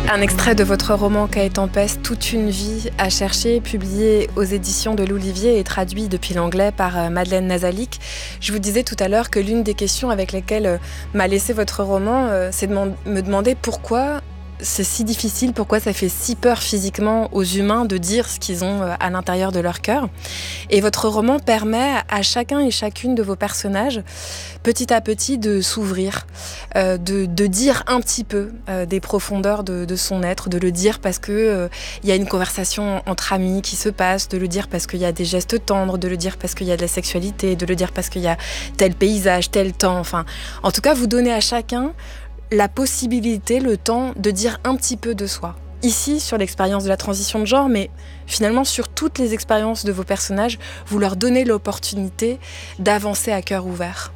Un extrait de votre roman Cahiers Tempête, Toute une vie à chercher, publié aux éditions de l'Olivier et traduit depuis l'anglais par Madeleine Nazalik. Je vous disais tout à l'heure que l'une des questions avec lesquelles m'a laissé votre roman, c'est de me demander pourquoi c'est si difficile, pourquoi ça fait si peur physiquement aux humains de dire ce qu'ils ont à l'intérieur de leur cœur. Et votre roman permet à chacun et chacune de vos personnages, petit à petit, de s'ouvrir, de dire un petit peu des profondeurs de son être, de le dire parce qu'il y a une conversation entre amis qui se passe, de le dire parce qu'il y a des gestes tendres, de le dire parce qu'il y a de la sexualité, de le dire parce qu'il y a tel paysage, tel temps. Enfin, en tout cas, vous donnez à chacun la possibilité, le temps de dire un petit peu de soi. Ici, sur l'expérience de la transition de genre, mais finalement sur toutes les expériences de vos personnages, vous leur donnez l'opportunité d'avancer à cœur ouvert.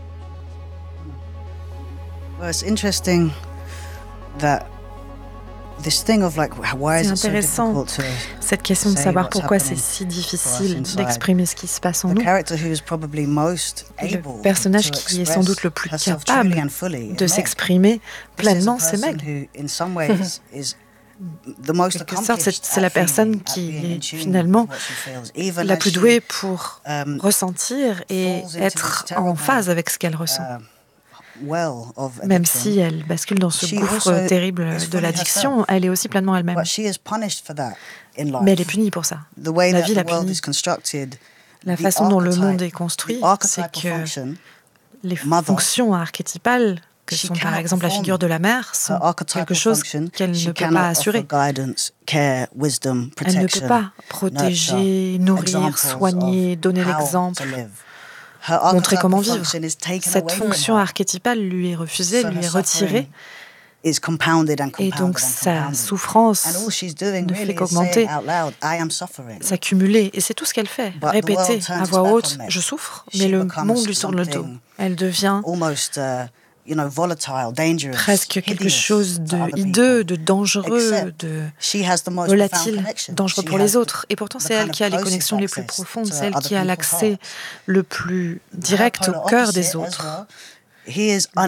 Well, it's interesting that C'est intéressant, cette question de savoir pourquoi c'est si difficile d'exprimer ce qui se passe en nous. Le personnage qui est sans doute le plus capable de s'exprimer pleinement, c'est Meg. En quelque sorte, c'est la personne qui est finalement la plus douée pour ressentir et être en phase avec ce qu'elle ressent. Même si elle bascule dans ce gouffre terrible de l'addiction, elle est aussi pleinement elle-même. Mais elle est punie pour ça. La vie l'a punie. La façon dont le monde est construit, c'est que les fonctions archétypales, que sont par exemple la figure de la mère, sont quelque chose qu'elle ne peut pas assurer. Elle ne peut pas protéger, nourrir, soigner, donner l'exemple, montrer comment vivre. Cette fonction archétypale lui est refusée, lui est retirée. Et donc sa souffrance ne fait qu'augmenter, s'accumuler. Et c'est tout ce qu'elle fait, répéter à voix haute « je souffre », mais le monde lui tourne le dos. Elle devient presque quelque chose de hideux, de dangereux, de volatile, dangereux pour les autres. Et pourtant, c'est elle qui a les connexions les plus profondes, c'est elle qui a l'accès le plus direct au cœur des autres.